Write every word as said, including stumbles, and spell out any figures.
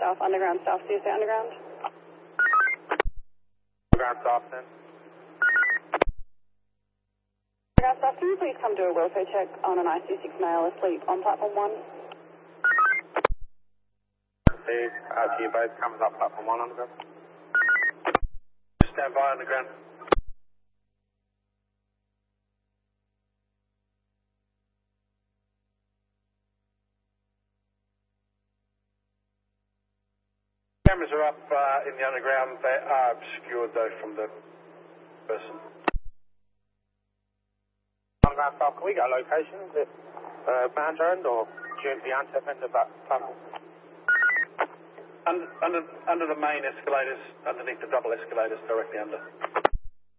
South, underground South, C S A underground. Underground South, then. Underground South, can you please come do a welfare check on an I C six male asleep on platform one? Steve, uh, to you both, comes up platform one underground. Stand by underground. Cameras are up uh, in the underground. They are obscured though from the person. Underground South, can we get a location? Is it uh, Bandra end or G M P Antep end of that tunnel? Under, under, under the main escalators, underneath the double escalators, directly under.